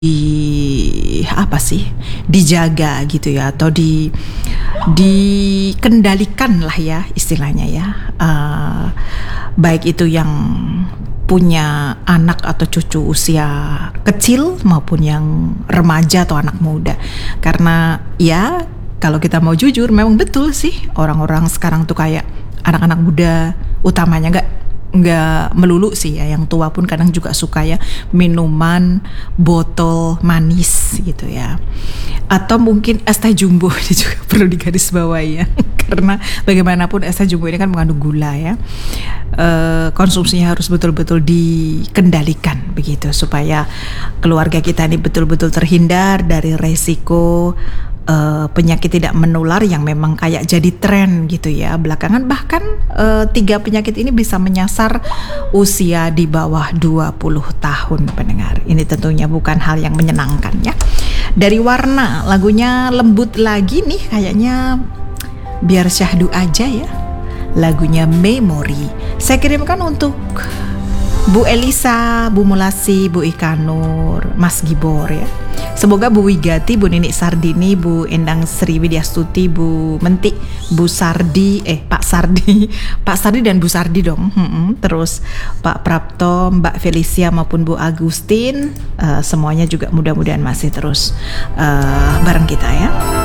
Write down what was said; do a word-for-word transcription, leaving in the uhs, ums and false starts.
di apa sih dijaga gitu ya, atau di dikendalikan lah ya istilahnya ya, uh, baik itu yang punya anak atau cucu usia kecil maupun yang remaja atau anak muda. Karena ya kalau kita mau jujur memang betul sih orang-orang sekarang tuh kayak anak-anak muda utamanya nggak nggak melulu sih ya, yang tua pun kadang juga suka ya minuman botol manis gitu ya, atau mungkin es teh jumbo ini juga perlu digarisbawahi ya karena bagaimanapun es teh jumbo ini kan mengandung gula ya. E, konsumsinya harus betul-betul dikendalikan begitu supaya keluarga kita ini betul-betul terhindar dari resiko Uh, penyakit tidak menular yang memang kayak jadi tren gitu ya belakangan. Bahkan uh, tiga penyakit ini bisa menyasar usia di bawah dua puluh tahun pendengar. Ini tentunya bukan hal yang menyenangkan ya. Dari warna lagunya lembut lagi nih kayaknya, biar syahdu aja ya, lagunya Memory. Saya kirimkan untuk Bu Elisa, Bu Mulasi, Bu Ikanur, Mas Gibor ya. Semoga Bu Wigati, Bu Nini Sardini, Bu Endang Sri Widyastuti, Bu Menti, Bu Sardi, eh Pak Sardi, Pak Sardi dan Bu Sardi dong. Hmm, terus Pak Prapto, Mbak Felicia maupun Bu Agustin, uh, semuanya juga mudah-mudahan masih terus uh, bareng kita ya.